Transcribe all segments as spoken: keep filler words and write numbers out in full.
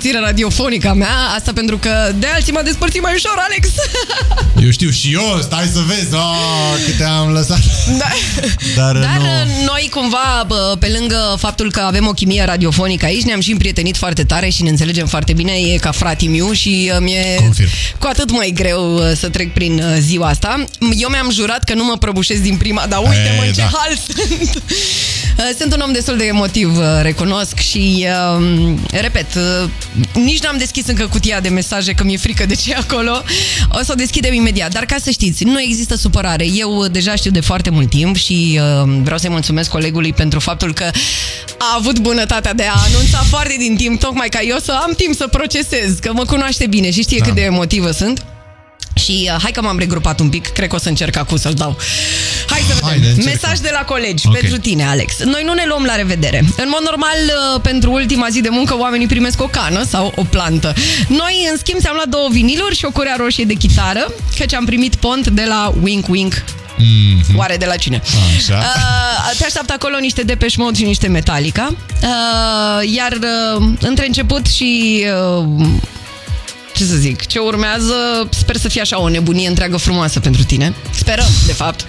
despărțire radiofonică a mea. Asta pentru că de alții m-a despărțit mai ușor, Alex. Eu știu și eu, stai să vezi oh, câte am lăsat. Da. Dar, Dar nu... noi cumva, pe lângă faptul că avem o chimie radiofonică aici, ne-am și împrietenit foarte tare și ne înțelegem foarte bine. E ca frate-miu și mi-e Confirm. cu atât mai greu să trec prin ziua asta. Eu mi-am jurat că nu mă prăbușesc din prima, dar uite-mă în ce da. hal sunt. Sunt un om destul de emotiv, recunosc și, repet, nici n-am deschis încă cutia de mesaje, că mi-e frică de ce e acolo. O să o deschidem imediat. Dar ca să știți, nu există supărare. Eu deja știu de foarte mult timp și vreau să-i mulțumesc colegului pentru faptul că a avut bunătatea de a anunța foarte din timp, tocmai ca eu să am timp să procesez, că mă cunoaște bine și știe da. cât de emotivă sunt. Și uh, hai că m-am regrupat un pic, cred că o să încerc acum să-l dau. Hai să vedem. Haide, mesaj de la colegi, okay. pentru tine, Alex. Noi nu ne luăm la revedere. În mod normal, uh, pentru ultima zi de muncă, oamenii primesc o cană sau o plantă. Noi, în schimb, ți-am luat două viniluri și o curea roșie de chitară, căci am primit pont de la Wink Wink. Mm-hmm. Oare de la cine? Așa. Uh, te așteaptă acolo niște Depeche Mode și niște Metallica. Uh, iar uh, între început și... Uh, ce să zic, ce urmează, sper să fie așa o nebunie întreagă frumoasă pentru tine. Sperăm, de fapt.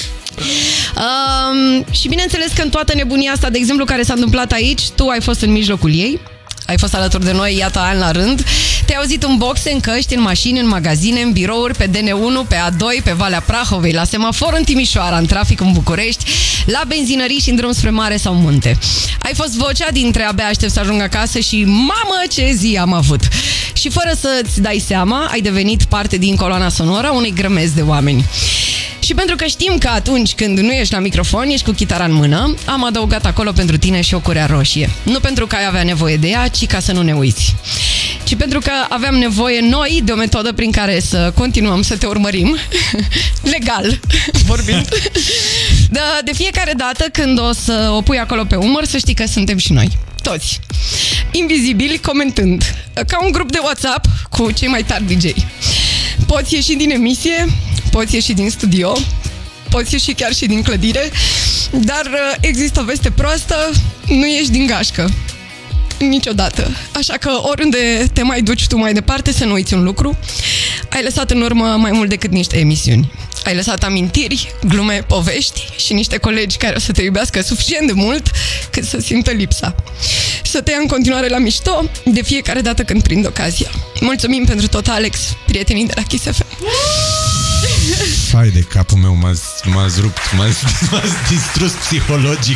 Um, și bineînțeles că în toată nebunia asta, de exemplu, care s-a întâmplat aici, tu ai fost în mijlocul ei, ai fost alături de noi, iată, ani la rând. Te-ai auzit în boxe, în căști, în mașini, în magazine, în birouri, pe D N unu, pe A doi, pe Valea Prahovei, la semafor în Timișoara, în trafic în București, la benzinării și în drum spre mare sau munte. Ai fost vocea dintre abia aștept să ajung acasă și mamă ce zi am avut. Și fără să-ți dai seama, ai devenit parte din coloana sonoră a unei grămezi de oameni. Și pentru că știm că atunci când nu ești la microfon, ești cu chitara în mână, am adăugat acolo pentru tine și o curea roșie. Nu pentru că ai avea nevoie de ea, ci ca să nu ne uiți. Ci pentru că aveam nevoie noi de o metodă prin care să continuăm să te urmărim, legal vorbind, de, de fiecare dată când o să o pui acolo pe umăr, să știi că suntem și noi. Toți. Invizibili, comentând. Ca un grup de WhatsApp cu cei mai tari D J. Poți ieși din emisie, poți ieși din studio, poți ieși chiar și din clădire, dar există o veste proastă, nu ieși din gașcă. Niciodată. Așa că oriunde te mai duci tu mai departe, să nu uiți un lucru. Ai lăsat în urmă mai mult decât niște emisiuni. Ai lăsat amintiri, glume, povești și niște colegi care o să te iubească suficient de mult cât să simtă lipsa. Să te ia în continuare la mișto de fiecare dată când prind ocazia. Mulțumim pentru tot, Alex, prietenii de la Kiss F M. Hai de capul meu, m-ați, m-ați rupt, m-ați, m-ați distrus psihologic.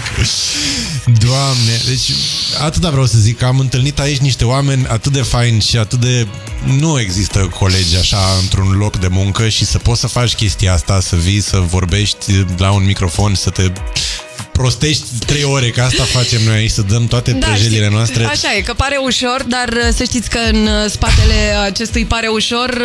Doamne, deci atâta vreau să zic, că am întâlnit aici niște oameni atât de faini și atât de... Nu există colegi așa într-un loc de muncă și să poți să faci chestia asta, să vii, să vorbești la un microfon, să te... prostești trei ore, că asta facem noi aici, să dăm toate da, prăjelile noastre. Așa e, că pare ușor, dar să știți că în spatele acestui pare ușor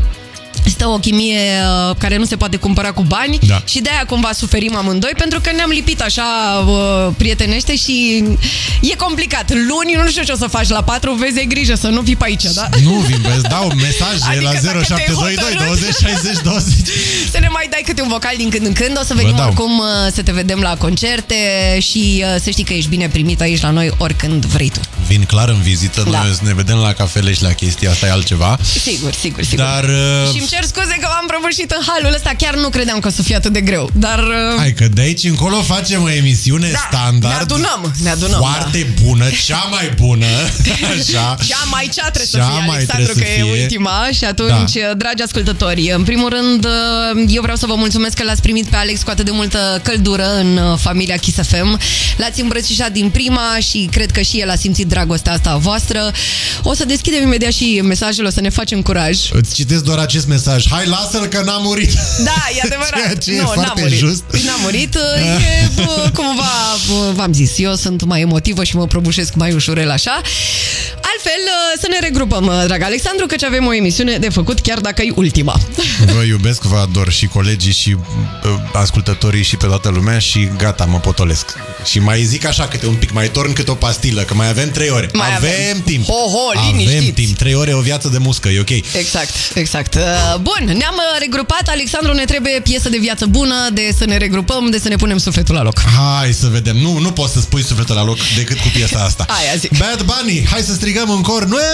stă o chimie uh, care nu se poate cumpăra cu bani da. Și de-aia cumva suferim amândoi, pentru că ne-am lipit așa uh, prietenește și e complicat. Luni nu știu ce o să faci la patru, vezi, ai grijă să nu vii pe aici, da? Nu vin, îți dau mesaje adică la zero șapte doi doi douăzeci șaizeci douăzeci. Să ne mai dai câte un vocal din când în când, o să venim oricum uh, să te vedem la concerte și uh, să știi că ești bine primit aici la noi oricând vrei tu. Vin clar în vizită, da. Noi ne vedem la cafele și la chestii, asta e altceva. Sigur, sigur, sigur. Dar... Uh... Și îmi cer scuze că m-am prăbușit în halul ăsta, chiar nu credeam că o să fie atât de greu, dar... Uh... Hai că de aici încolo facem o emisiune da, standard. ne adunăm, ne adunăm. Foarte da. bună, cea mai bună, așa. Cea mai cea trebuie cea să fie, mai Alexandru, că fie. e ultima. Și atunci, da. dragi ascultători, în primul rând, eu vreau să vă mulțumesc că l-ați primit pe Alex cu atât de multă căldură în familia Kiss F M. L-ați îmbrățișat din prima și cred că și el a simțit dragostea asta a voastră. O să deschidem imediat și mesajele, o să ne facem curaj. Îți citesc doar acest mesaj. Hai, lasă-l că n-a murit. Da, e adevărat. Ce nu, n-a murit. Just. N-a murit. E, bă, cumva, v-am zis, eu sunt mai emotivă și mă prăbușesc mai ușurel așa. Altfel, să ne regrupăm, drag Alexandru, căci avem o emisiune de făcut, chiar dacă e ultima. Vă iubesc, vă ador și colegii și uh, ascultătorii și pe toată lumea și gata, mă potolesc. Și mai zic așa, câte un pic, mai torn câte o pastilă, că mai avem trei ore. Mai avem, avem timp. Ho, ho, avem timp. Trei ore, o viață de muscă, e ok. Exact, exact. Bun, ne-am regrupat, Alexandru, ne trebuie piesă de viață bună, de să ne regrupăm, de să ne punem sufletul la loc. Hai să vedem. Nu, nu poți să spui sufletul la loc decât cu piesa asta. Aia zic. Bad Bunny, hai să strigăm în cor. Nu